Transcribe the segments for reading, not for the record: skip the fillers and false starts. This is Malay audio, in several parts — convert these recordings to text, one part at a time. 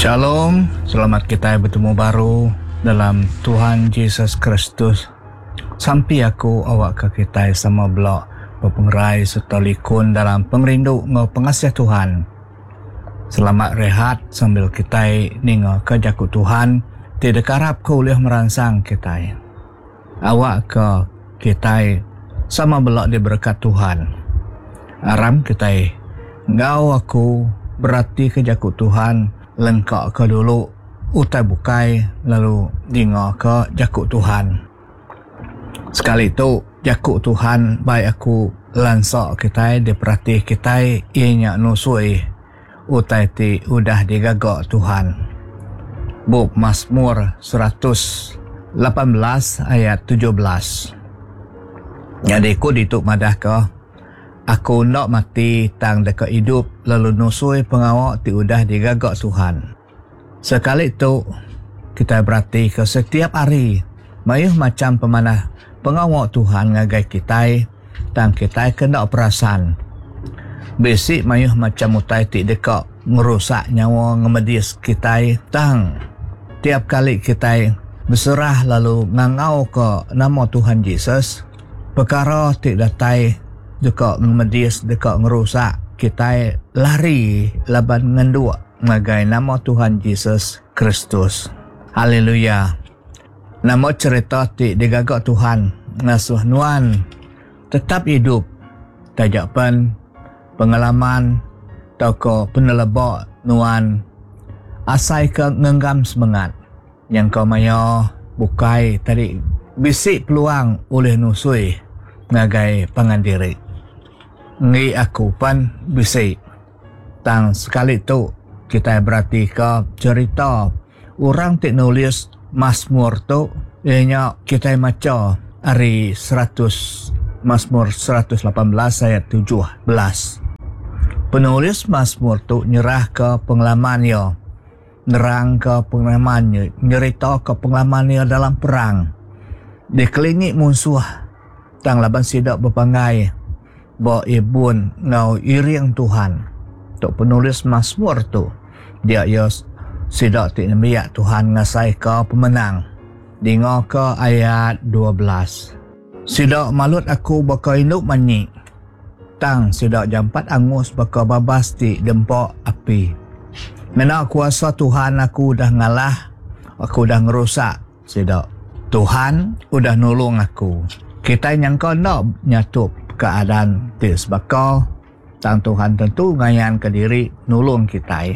Shalom, selamat kita bertemu baru dalam Tuhan Yesus Kristus. Sampai aku awak ke kita sama blok berpengerai serta likun dalam pengerindu ngau pengasih Tuhan. Selamat rehat sambil kita ninga ke jakut Tuhan, tidak harap kau boleh merangsang kita. Awak ke kita sama blok diberkat Tuhan. Aram kita ngau aku berarti ke jakut Tuhan, lengkap ke dulu utai bukai lalu dengar ke jakut Tuhan. Sekali itu jakut Tuhan baik aku lansak kita diperhati kita ianya nusui utai ti udah digagak Tuhan. Buk Mazmur 118 ayat 17. Jadi ku dituk madah ke aku nak mati tang dekat hidup lalu nusui pengawak ti udah digagak Tuhan. Sekali itu kita berarti ke setiap hari mayuh macam pemanah pengawak Tuhan ngagai kita tang kita kena perasan. Basic mayuh macam utai ti dekat merusak nyawa ngemedis kita tang tiap kali kita berserah lalu ngangau ke nama Tuhan Yesus perkara ti datai dekat medis, dekat ngerusak kita lari laban ngendua ngagai nama Tuhan Yesus Kristus. Haleluya. Nama cerita ti digagak Tuhan ngasuh nuan tetap hidup tajak pen pengalaman toko penelebak nuan asai ke ngenggam semangat yang kau mayo bukai tadi bisik peluang oleh nusui ngagai pangandiri. Ngi aku pan bisik. Tang sekali tu kita berarti ke cerita orang tik nulis Mazmur tu ianya kita maca hari 100 Mazmur 118 ayat 17. Penulis Mazmur tu nyerah ke pengalamannya, nerang ke pengalamannya, nyerita ke pengalamannya dalam perang. Dikelilingi musuh tang laban sidak berpangai bahawa ibun ngau iring Tuhan. Tok penulis Mazmur tu dia sidak ti nemiak Tuhan ngasai ke pemenang. Dengar ke ayat 12. Sidak malut aku baka induk manyi. Tang sidak jampat angus baka babas ti dempak api. Mena kuasa Tuhan aku dah ngalah, aku dah ngerusak. Sidak Tuhan udah nolong aku. Kita nyangka nak nyatup keadaan ti sebakau tang Tuhan tentu ngayan ke diri nulung kita.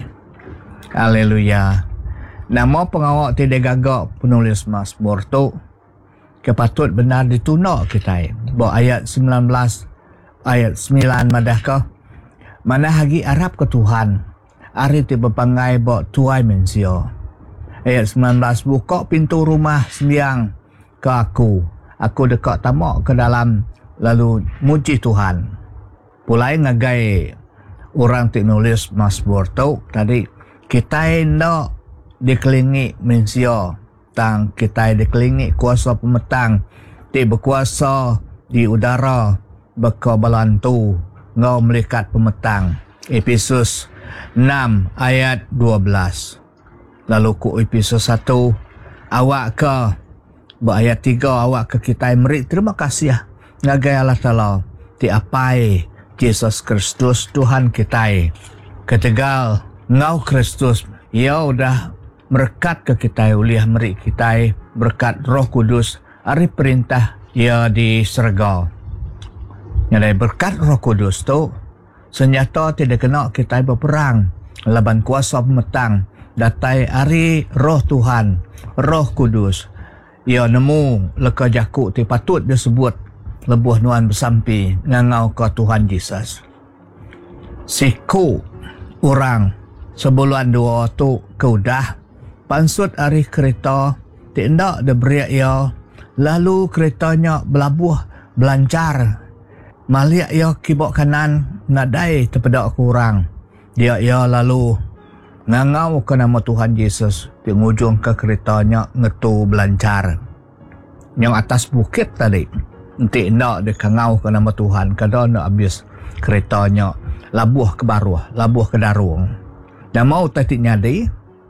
Haleluya. Nama pengawak ti digagak penulis Mazmur tu kepatut benar ditunak kita. Bahawa ayat 19 ayat 9 madah ke mana hagi Arab ke Tuhan ari ti berpangai bahawa tuai mensio. Ayat 19 buka pintu rumah sembiang ke aku dekat tamak ke dalam lalu muji Tuhan. Pulai ngagai orang ti nulis Mazmur tu tadi kita nak dikelilingi manusia tang kita dikelilingi kuasa pemetang ti berkuasa di udara beka balantu ngau melikat pemetang. Efesus 6 ayat 12. Lalu ku Efesus 1 awak ke ayat 3 awak ke kita meri terima kasih ngagai Allah Ta'ala ti apai Yesus Kristus Tuhan kita. Ketegal ngau Kristus ia udah berkat ke kita uliah meri kita berkat Roh Kudus ari perintah ia di surga. Nyadai berkat Roh Kudus tu senjata tidak kena kita berperang laban kuasa pemetang datai ari Roh Tuhan Roh Kudus ia nemu leka jakuk ti patut disebut lebuh nuan bersampi ngangau ke Tuhan Yesus. Siku orang sebulan dua tu keudah pansut ari kereta tidak diberiak ia lalu keretanya belabuh belancar maliak ia kibok kanan nadai terpedak kurang dia ia lalu ngangau ke nama Tuhan Yesus di ujung ke keretanya ngetu belancar yang atas bukit tadi nanti nak dekangau ke nama Tuhan kadang nak habis keretanya labuh ke baruah labuh ke darung dan mau tatik nyadi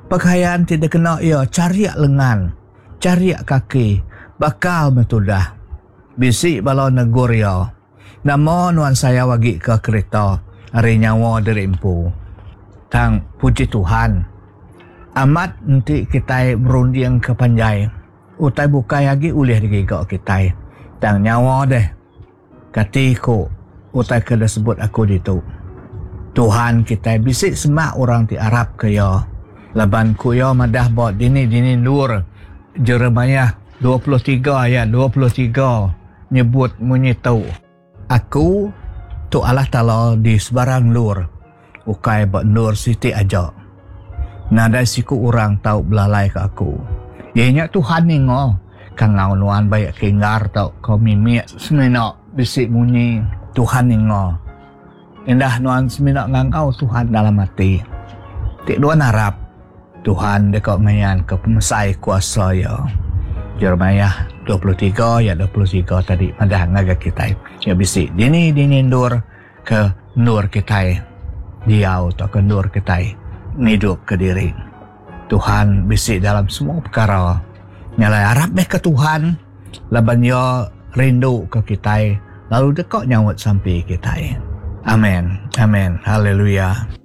Pakaian tidak kena ia cariak lengan, cariak kaki, bakal metudah. Bisik bala negur ia. Namo nuan saya wagi ke kereta, hari nyawa derimpu. Tang puji Tuhan. Amat nanti kita berunding ke panjai. Utai bukai lagi ulih digigak kita. Tang nyawa deh. Katiku, utai kena sebut aku ditu. Tuhan kita bisik semak orang ti Arab ke ya. Laban ku ya madah buat dini nur. Jeremiah 23 ayat 23 nyebut menyitau. Aku tu Allah Ta'ala di sebarang lur. Ukai buat nur siti aja. Nada siku orang tahu belalai ke aku. Ianya Tuhan ni ngo. Kangau nuan banyak kengar tau kau mimik. Semena bisik bunyi Tuhan ni ngo. Indah nuan semena ngangau Tuhan dalam hati. Tik duan harap Tuhan dekat mayan ke pemesai kuasa ya. Jeremiah 23 ya 23 tadi madah ngaga kita. Ya bisik dini nur ke nur kita. Diau atau ke nur kita. Hidup ke diri. Tuhan bisik dalam semua perkara. Nyalai harap ke Tuhan. Laban ya rindu ke kita. Lalu dekat nyawat sampai kita. Amin. Amin. Haleluya.